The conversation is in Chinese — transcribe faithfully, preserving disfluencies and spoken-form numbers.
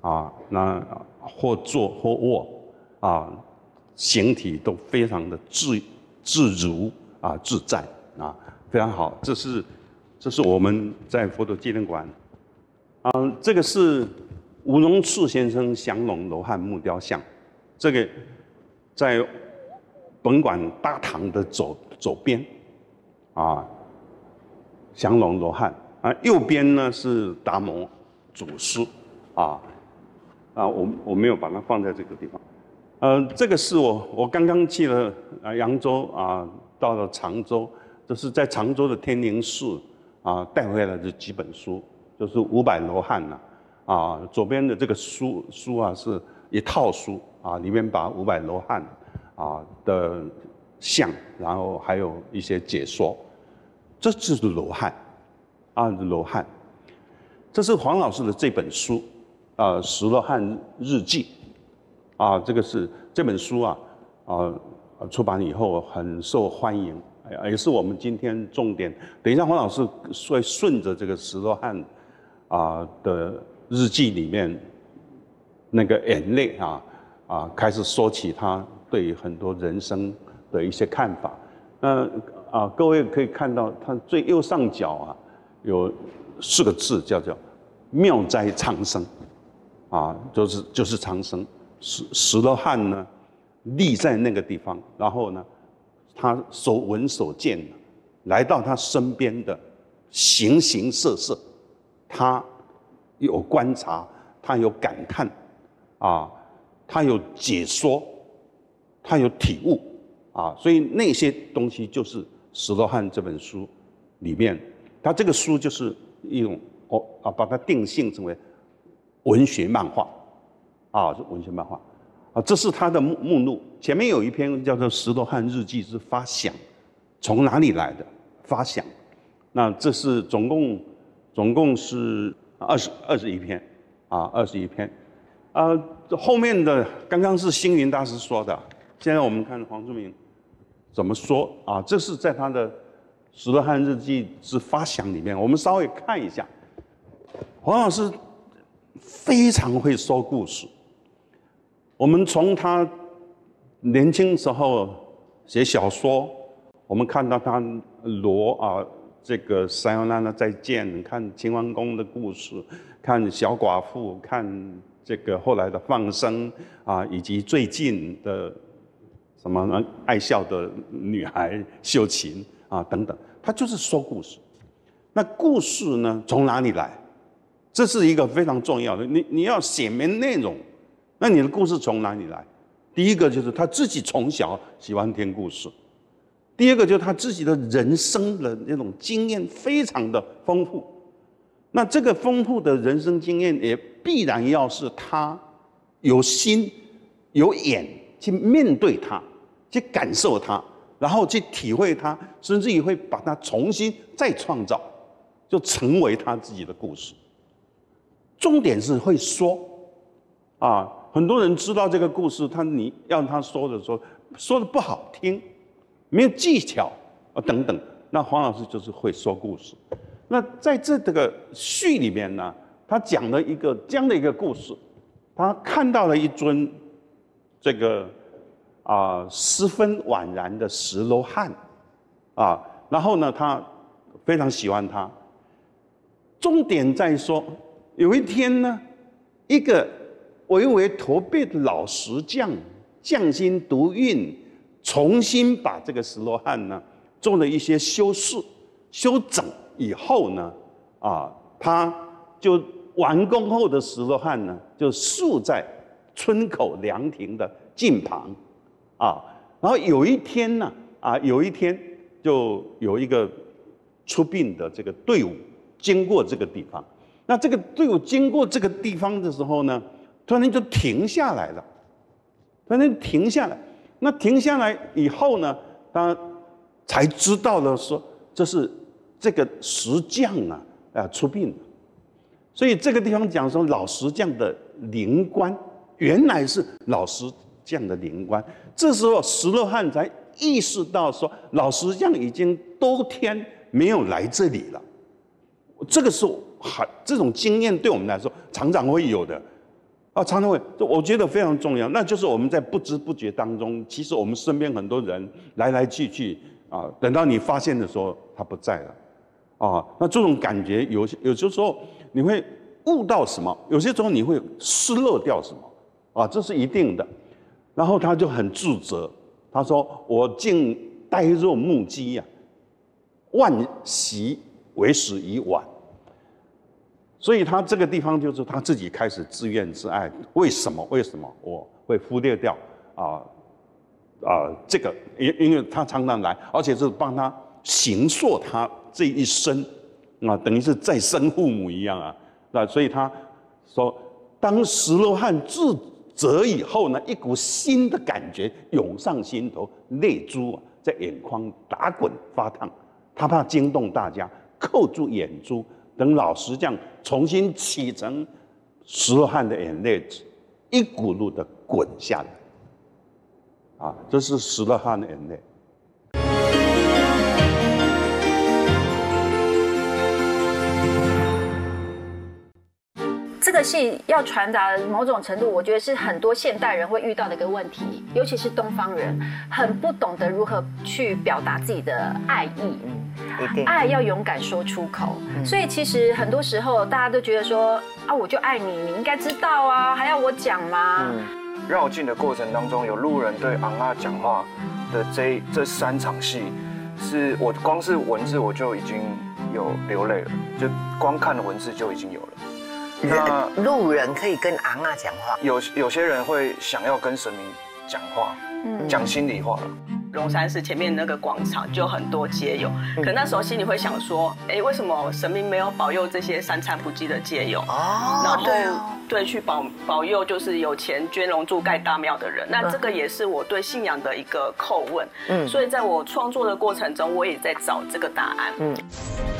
啊，那或坐或卧啊，形体都非常的自自如啊自在啊，非常好。这是这是我们在佛陀纪念馆啊，这个是吴荣次先生降龙罗汉木雕像，这个在本馆大堂的左左边啊，降龙罗汉啊，右边呢是达摩祖师啊。啊，我我没有把它放在这个地方。呃，这个是我我刚刚去了啊扬州啊，到了常州，这是在常州的天宁寺啊带回来的几本书，就是五百罗汉呐啊，啊，左边的这个书书啊是一套书啊，里面把五百罗汉啊的像，然后还有一些解说，这就是罗汉啊罗汉，这是黄老师的这本书。啊，石罗汉日记，啊，这个是这本书啊，啊，出版以后很受欢迎，也是我们今天重点。等一下，黄老师会顺着这个石罗汉啊的日记里面那个眼泪啊啊开始说起他对很多人生的一些看法。那啊，各位可以看到，他最右上角啊有四个字，叫做“妙哉苍生”。啊，就是就是长生，石石罗汉呢，立在那个地方，然后呢，他所闻所见的，来到他身边的形形色色，他有观察，他有感叹，啊，他有解说，他有体悟，啊，所以那些东西就是《石罗汉》这本书里面，他这个书就是一种哦啊，把它定性成为文学漫画，啊，是文学漫画，啊，这是他的目目录。前面有一篇叫做《石罗汉日记之发想》，从哪里来的发想？那这是总共总共是二十二十一篇，啊，二十一篇，啊，后面的刚刚是星云大师说的，现在我们看黄志明怎么说啊？这是在他的《石罗汉日记之发想》里面，我们稍微看一下，黄老师非常会说故事。我们从他年轻时候写小说，我们看到他罗啊，这个塞欧娜娜再见，看秦王宫的故事，看小寡妇，看这个后来的放生啊，以及最近的什么爱笑的女孩秀琴啊等等，他就是说故事。那故事呢，从哪里来？这是一个非常重要的，你你要写明内容，那你的故事从哪里来？第一个就是他自己从小喜欢听故事，第二个就是他自己的人生的那种经验非常的丰富，那这个丰富的人生经验也必然要是他有心有眼去面对它，去感受它，然后去体会它，甚至于会把它重新再创造，就成为他自己的故事。重点是会说，啊，很多人知道这个故事，他你要他说的时候，说的不好听，没有技巧啊等等。那黄老师就是会说故事。那在这这个序里面呢，他讲了一个这样的一个故事，他看到了一尊这个啊十分宛然的石罗汉，啊，然后呢，他非常喜欢他。重点在说。有一天呢，一个巍巍驼背的老石匠匠心独运，重新把这个石罗汉呢做了一些修饰、修整以后呢，啊，他就完工后的石罗汉呢，就竖在村口凉亭的近旁，啊，然后有一天呢，啊，有一天就有一个出殡的这个队伍经过这个地方。那这个队伍经过这个地方的时候呢，突然就停下来了，突然停下来。那停下来以后呢，他才知道了说这是这个石匠啊啊出殡了。所以这个地方讲说老石匠的灵官，原来是老石匠的灵官。这时候石罗汉才意识到说，老石匠已经多天没有来这里了。这个时候，很这种经验对我们来说常常会有的。 啊，常常会，我觉得非常重要。那就是我们在不知不觉当中，其实我们身边很多人来来去去啊，等到你发现的时候，他不在了，啊，那这种感觉有些有些时候你会悟到什么，有些时候你会失落掉什么，啊，这是一定的。然后他就很自责，他说：“我竟呆若木鸡呀、啊，万习为时已晚。”所以他这个地方就是他自己开始自怨自艾，为什么？为什么我会忽略掉啊啊、呃、这个？因因为他常常来，而且是帮他形塑他这一生啊，等于是再生父母一样啊。那所以他说，当石罗汉自责以后呢，一股新的感觉涌上心头，泪珠啊在眼眶打滚发烫，他怕惊动大家，扣住眼珠。等老石匠重新启程，石罗汉的眼泪一股噜的滚下来，啊，这是石罗汉的眼泪。 这个戏要传达的某种程度，我觉得是很多现代人会遇到的一个问题，尤其是东方人，很不懂得如何去表达自己的爱意。爱要勇敢说出口，嗯、所以其实很多时候大家都觉得说啊，我就爱你，你应该知道啊，还要我讲吗？嗯、 绕境的过程当中，有路人对昂啊讲话的这这三场戏，是我光是文字我就已经有流泪了，就光看文字就已经有了。 那路人可以跟昂啊讲话， 有有些人会想要跟神明讲话，讲、嗯、心里话了。 龙山寺前面那个广场就很多街友，可那时候心里会想说，哎，为什么神明没有保佑这些三餐不济的街友？哦，然后对、哦、对去保保佑就是有钱捐龙柱盖大庙的人。那这个也是我对信仰的一个叩问。嗯，所以在我创作的过程中，我也在找这个答案。嗯。